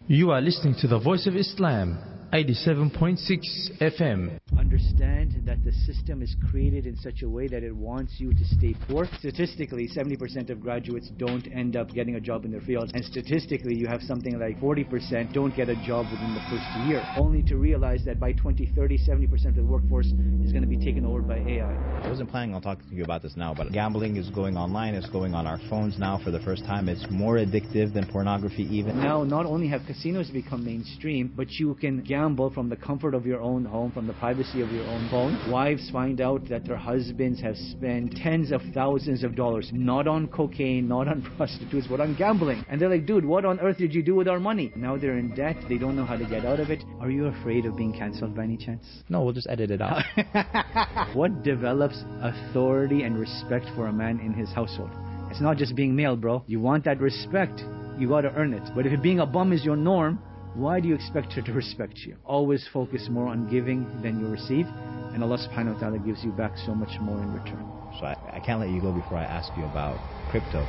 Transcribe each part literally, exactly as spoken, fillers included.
You are listening to the Voice of Islam, eighty-seven point six F M. Understand that the system is created in such a way that it wants you to stay poor. Statistically, seventy percent of graduates don't end up getting a job in their field. And statistically, you have something like forty percent don't get a job within the first year. Only to realize that by twenty thirty, seventy percent of the workforce is going to be taken over by A I. I wasn't planning on talking to you about this now, but gambling is going online. It's going on our phones now for the first time. It's more addictive than pornography even. Now, not only have casinos become mainstream, but you can gamble from the comfort of your own home, from the privacy of your own phone. Wives find out that their husbands have spent tens of thousands of dollars, not on cocaine, not on prostitutes, but on gambling. And they're like, dude, what on earth did you do with our money? Now they're in debt. They don't know how to get out of it. Are you afraid of being cancelled by any chance? No, we'll just edit it out. What develops authority and respect for a man in his household? It's not just being male, bro. You want that respect, you got to earn it. But if being a bum is your norm, why do you expect her to respect you? Always focus more on giving than you receive, and Allah subhanahu wa ta'ala gives you back so much more in return. So I, I can't let you go before I ask you about crypto.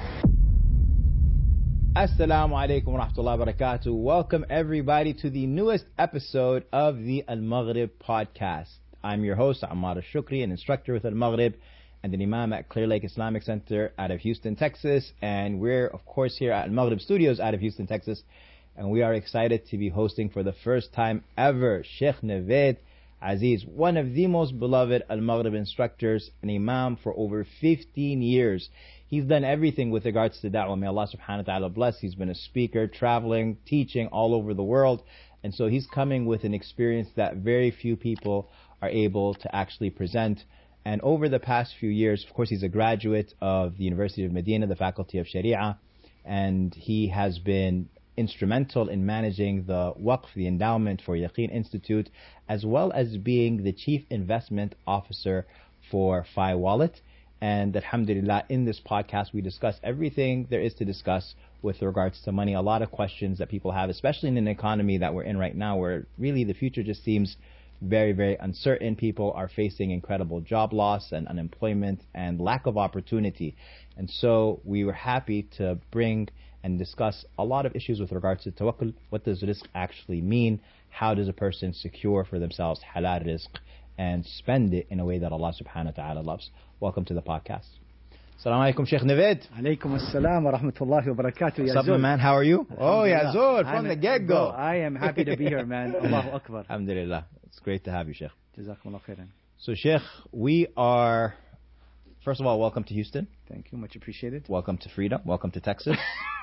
Assalamu alaikum wa rahmatullahi wa barakatuh. Welcome everybody to the newest episode of the Al-Maghrib podcast. I'm your host, Ammar Al-Shukri, an instructor with Al-Maghrib and an imam at Clear Lake Islamic Center out of Houston, Texas. And we're, of course, here at Al-Maghrib Studios out of Houston, Texas. And we are excited to be hosting for the first time ever Sheikh Navaid Aziz, one of the most beloved Al-Maghrib instructors, an imam for over fifteen years. He's done everything with regards to da'wah. May Allah subhanahu wa ta'ala bless. He's been a speaker, traveling, teaching all over the world. And so he's coming with an experience that very few people are able to actually present. And over the past few years, of course, he's a graduate of the University of Medina, the Faculty of Sharia. And he has been instrumental in managing the Waqf, the endowment for Yaqeen Institute, as well as being the chief investment officer for Fi Wallet. And alhamdulillah, in this podcast, we discuss everything there is to discuss with regards to money. A lot of questions that people have, especially in an economy that we're in right now, where really the future just seems very, very uncertain. People are facing incredible job loss and unemployment and lack of opportunity. And so we were happy to bring and discuss a lot of issues with regards to tawakkul. What does rizq actually mean? How does a person secure for themselves halal rizq and spend it in a way that Allah subhanahu wa ta'ala loves? Welcome to the podcast. Assalamu alaikum, Sheikh Navaid. Alaikum assalam wa rahmatullahi wa barakatuh. What's up, man? How are you? Oh, Yazur, from the get-go. I am happy to be here, man. Allahu Akbar. Alhamdulillah. It's great to have you, Sheikh. Jazakumullah khairan. So, Sheikh, we are... First of all, welcome to Houston. Thank you, much appreciated. Welcome to freedom. Welcome to Texas.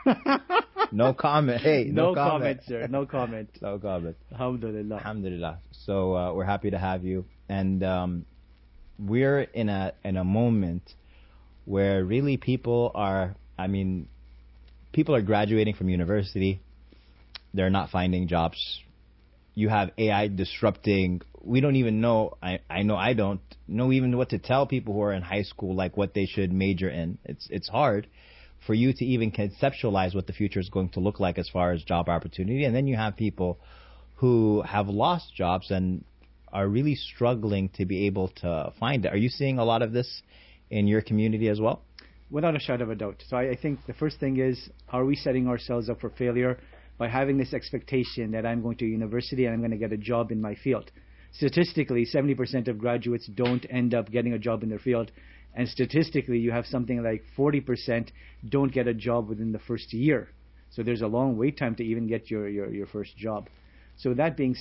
No comment. Hey, no, no comment. comment, sir. No comment. No comment. Alhamdulillah. Alhamdulillah. So uh, we're happy to have you, and um, we're in a in a moment where really people are. I mean, people are graduating from university. They're not finding jobs. You have A I disrupting. We don't even know. I, I know I don't know even what to tell people who are in high school, like what they should major in. It's it's hard for you to even conceptualize what the future is going to look like as far as job opportunity. And then you have people who have lost jobs and are really struggling to be able to find it. Are you seeing a lot of this in your community as well? Without a shadow of a doubt. So I, I think the first thing is, are we setting ourselves up for failure by having this expectation that I'm going to university and I'm going to get a job in my field? Statistically, seventy percent of graduates don't end up getting a job in their field. And statistically, you have something like forty percent don't get a job within the first year. So there's a long wait time to even get your, your, your first job. So that being